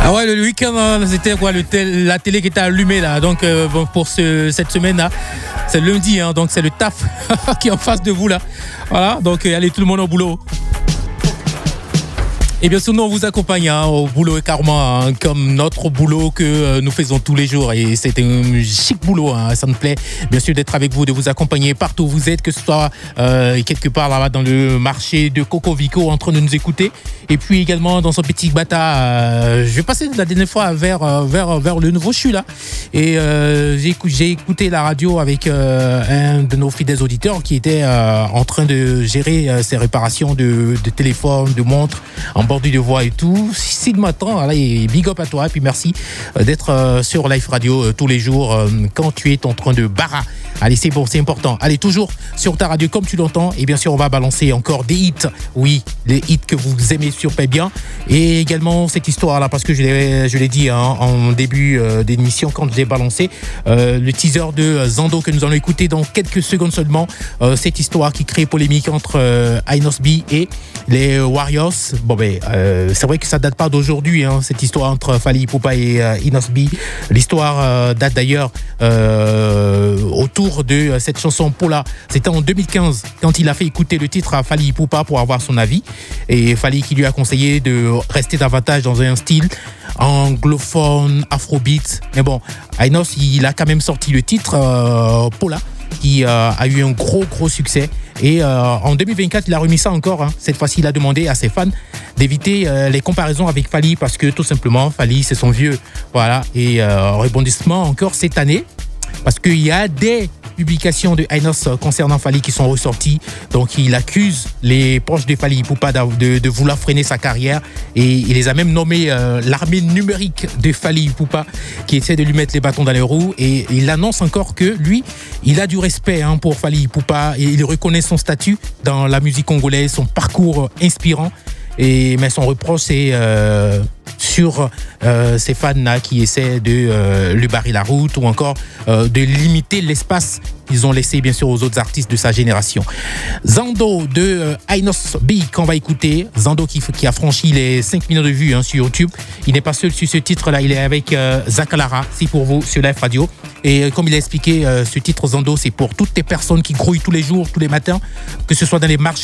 Ah ouais, le week-end, c'était quoi la télé qui était allumée là. Donc bon, pour cette semaine-là, c'est lundi, hein, donc c'est le taf qui est en face de vous là. Voilà, donc allez tout le monde au boulot. Et bien sûr, nous, on vous accompagne au boulot et carrément comme notre boulot que nous faisons tous les jours. Et c'est un chic boulot, ça nous plaît bien sûr d'être avec vous, de vous accompagner partout où vous êtes, que ce soit quelque part là-bas dans le marché de Coco Vico en train de nous écouter. Et puis également dans son petit bata, je vais passer la dernière fois vers le nouveau CHU là. Et j'ai écouté la radio avec un de nos fidèles auditeurs qui était en train de gérer ses réparations de téléphones, de montres, en bordu de voix et tout. Si de matin, là, et big up à toi. Et puis merci d'être sur Live Radio tous les jours quand tu es en train de bara. Allez, c'est bon, c'est important. Allez, toujours sur ta radio comme tu l'entends. Et bien sûr, on va balancer encore des hits. Oui, les hits que vous aimez super bien. Et également cette histoire-là, parce que je l'ai dit en début d'émission quand je l'ai balancé, le teaser de Zando que nous allons écouter dans quelques secondes seulement. Cette histoire qui crée polémique entre Inos B et les Warriors. Bon, ben, c'est vrai que ça date pas d'aujourd'hui, cette histoire entre Fally Ipupa et Inos B. L'histoire date d'ailleurs autour de cette chanson Pola. C'était en 2015 quand il a fait écouter le titre à Fally Ipupa pour avoir son avis. Et Fally qui lui a conseillé de rester davantage dans un style anglophone, afrobeat. Mais bon, Inos, il a quand même sorti le titre Pola, qui a eu un gros succès. Et en 2024, il a remis ça encore. Cette fois-ci, il a demandé à ses fans d'éviter les comparaisons avec Fally parce que tout simplement, Fally, c'est son vieux. Voilà. Et rebondissement encore cette année parce qu'il y a des publications de Inos concernant Fally qui sont ressorties. Donc, il accuse les proches de Fally Ipupa de vouloir freiner sa carrière et il les a même nommés l'armée numérique de Fally Ipupa qui essaie de lui mettre les bâtons dans les roues. Et il annonce encore que lui, il a du respect pour Fally Ipupa et il reconnaît son statut dans la musique congolaise, son parcours inspirant. Mais son reproche, c'est sur ces fans-là qui essaient de lui barrer la route ou encore de limiter l'espace qu'ils ont laissé bien sûr aux autres artistes de sa génération. Zando de Inos B qu'on va écouter. Zando qui a franchi les 5 millions de vues sur YouTube. Il n'est pas seul sur ce titre-là, il est avec Zakalara, c'est pour vous sur Live Radio. Et comme il a expliqué, ce titre Zando, c'est pour toutes les personnes qui grouillent tous les jours, tous les matins, que ce soit dans les marchés,